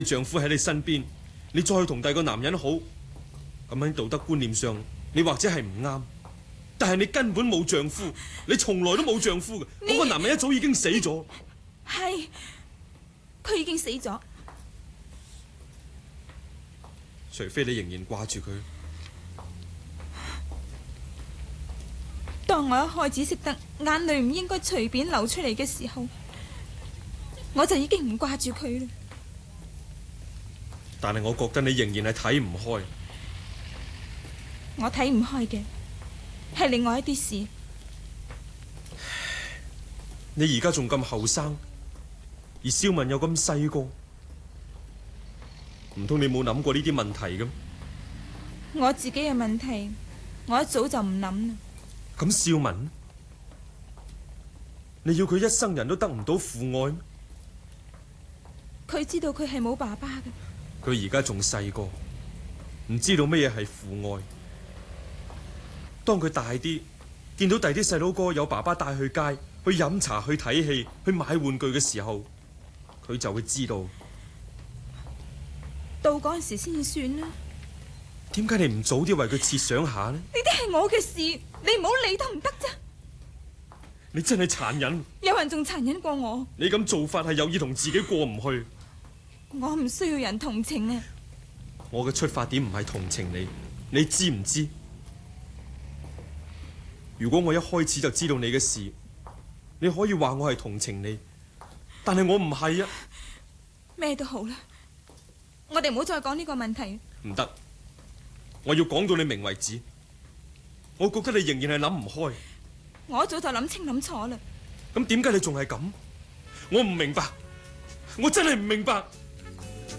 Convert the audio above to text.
丈夫喺你身邊，你再去同第二個男人好，咁喺道德觀念上，你或者係唔啱，但係你根本冇丈夫，你從來都冇丈夫嘅，嗰個男人一早已經死咗。 係，佢已經死咗。 除非你仍然掛住佢。 當我一開始識得眼淚唔應該隨便流出嚟嘅時候，我就已經唔掛住佢啦。 但係我覺得你仍然係睇唔開。 我睇唔開嘅係另外一啲事。 你而家仲咁後生，而蕭文又咁細個，唔通你冇諗過呢啲問題嘅？ 我自己嘅問題，我一早就唔諗啦。 咁蕭文，你要佢一生人都得唔到父愛咩？ 佢知道佢係冇爸爸嘅。 佢而家仲細個，唔知道乜嘢係父愛。當佢大啲，見到第啲細佬哥有爸爸帶去街、去飲茶、去睇戲、去買玩具嘅時候，佢就會知道。 到嗰陣時先至算啦。 點解你唔早啲為佢設想下呢？ 呢啲係我嘅事，你唔好理得唔得啫？ 你真係殘忍！ 有人仲殘忍過我。 你咁做法係有意同自己過唔去。 我唔需要人同情啊！ 我嘅出發點唔係同情你，你知唔知？如果我一開始就知道你嘅事，你可以話我係同情你，但係我唔係啊！ 咩都好啦，我哋唔好再講呢個問題。 唔得，我要講到你明為止。我覺得你仍然係諗唔開。 我早就諗清諗楚啦。 咁點解你仲係咁？我唔明白，我真係唔明白。